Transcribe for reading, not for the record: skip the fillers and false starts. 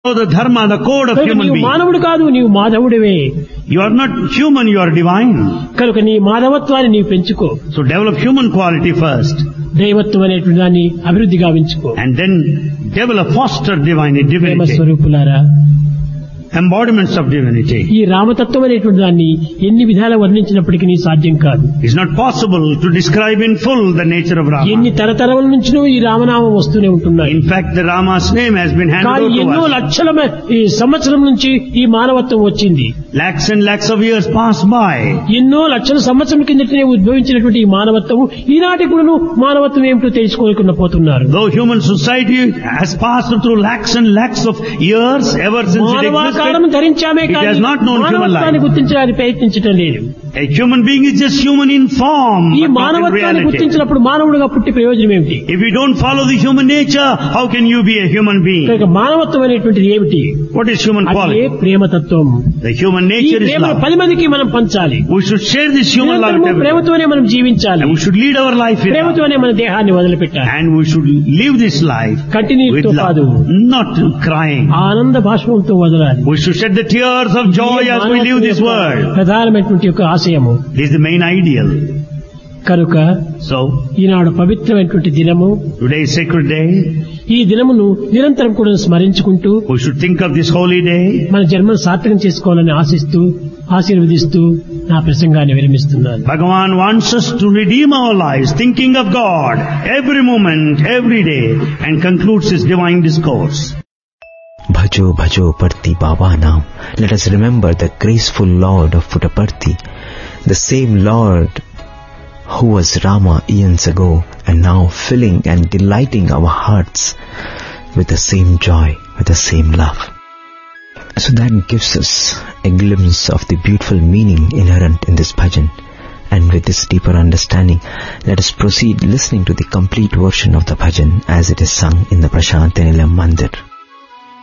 the dharma, the code of human నీవు being. మానవుడు కాదు, నీవు మాధవుడివే. You are not human, you are divine. కనుక నీ మాధవత్వాన్ని నీవు పెంచుకో. So develop human quality first. దైవత్వం అనేటువంటి దాన్ని అభివృద్ధి గావించుకో. And then develop, foster Prema divinity. స్వరూపులారా, Embodiments of divinity. ఈ రామతత్వం అనేటువంటి దాన్ని ఎన్ని విధాలు వర్ణించినప్పటికీ సాధ్యం కాదు. It's not possible to describe in full the nature of ఎన్ని Rama. తరతరముల నుంచినో ఈ రామనామం వస్తూనే ఉంటున్నాయి. In fact, the Rama's name has been handed కానీ over ఎన్నో to us. లక్షల ఈ సంవత్సరం నుంచి ఈ మానవత్వం వచ్చింది. Lakhs and lakhs of years pass by. ఎన్నో లక్షల సంవత్సరం కిందటనే ఉద్భవించినటువంటి ఈ మానవత్వం ఈనాటి కూడా మానవత్వం ఏమిటో తెలుసుకోలేకుండా పోతున్నారు. Though human society has passed through lakhs and lakhs of years ever since it existed, మానవాకారం ధరించామే it కానీ has not known human మానవత్వాన్ని life. గుర్తించడానికి ప్రయత్నించడం లేదు. A human being is just human in form, ఈ but not in మానవత్వాన్ని reality. గుర్తించినప్పుడు మానవుడిగా పుట్టి ప్రయోజనం ఏమిటి? If you don't follow the human nature, how can you be a human being? కనుక మానవత్వం అనేటువంటిది ఏమిటి? What is human అదే quality? ప్రేమతత్వం. The human ఈ nature is ప్రేమను love. 10 మందికి మనం పంచాలి. We should share this human life with నిరంతరము everyone. ప్రేమతోనే మనం జీవించాలి. And we should lead our life with love. ప్రేమతోనే మన దేహాన్ని వదిలిపెట్టాలి. And we should live this life కంటిన్యూతో with కాదు, love, not crying. ఆనంద భాష్పంతో వదలాలి. We should shed the tears of joy as we live this world. ప్రధానమైనటువంటి యొక్క ఆశయము. This is the main ideal. కనుక So, ఈనాడు పవిత్రమైనటువంటి దినము. today is sacred day. ఈ దినమును నిరంతరం కూడా స్మరించుకుంటూ We should think of this holy day. మన జన్మను సార్థకం చేసుకోవాలని ఆశిస్తూ ఆశీర్వదిస్తూ నా ప్రసంగాన్ని విరమిస్తున్నాను. Bhagavan wants us to redeem our lives, thinking of God every moment, every day, and concludes his divine discourse. Bhajo Bhajo Parthi Baba Naam. Let us remember the graceful Lord of Puttaparthi, the same Lord who was Rama eons ago and now filling and delighting our hearts with the same joy, with the same love. So that gives us a glimpse of the beautiful meaning inherent in this bhajan. And with this deeper understanding, let us proceed listening to the complete version of the bhajan as it is sung in the Prashant Nilayam Mandir.